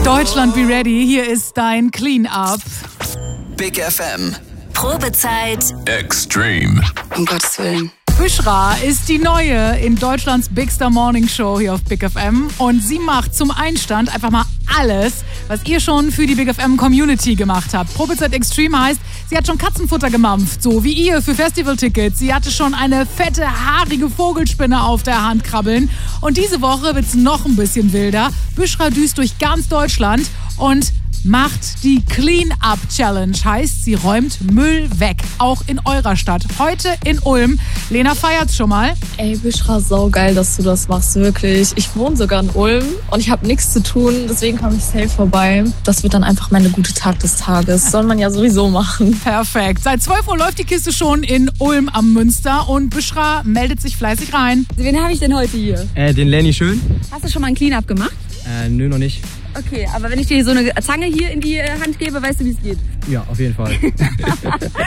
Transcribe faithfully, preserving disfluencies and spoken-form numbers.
Deutschland, be ready. Hier ist dein Clean-Up. Big F M. Probezeit Extreme. Um Gottes Willen. Büschra ist die Neue in Deutschlands Big Star Morning Show hier auf Big F M. Und sie macht zum Einstand einfach mal alles, was ihr schon für die Big F M Community gemacht habt. Probezeit Extreme heißt, sie hat schon Katzenfutter gemampft, so wie ihr für Festivaltickets. Sie hatte schon eine fette, haarige Vogelspinne auf der Hand krabbeln. Und diese Woche wird's noch ein bisschen wilder. Büschra düst durch ganz Deutschland und macht die Clean-Up-Challenge. Heißt, sie räumt Müll weg, auch in eurer Stadt. Heute in Ulm. Lena feiert's schon mal. Ey, Büschra, saugeil, dass du das machst, wirklich. Ich wohne sogar in Ulm und ich habe nichts zu tun, deswegen komme ich safe vorbei. Das wird dann einfach meine gute Tag des Tages. Soll man ja sowieso machen. Perfekt. Seit zwölf Uhr läuft die Kiste schon in Ulm am Münster und Büschra meldet sich fleißig rein. Wen habe ich denn heute hier? Äh, den Lenny Schön. Hast du schon mal ein Clean-Up gemacht? Äh, nö, noch nicht. Okay, aber wenn ich dir so eine Zange hier in die Hand gebe, weißt du, wie es geht? Ja, auf jeden Fall.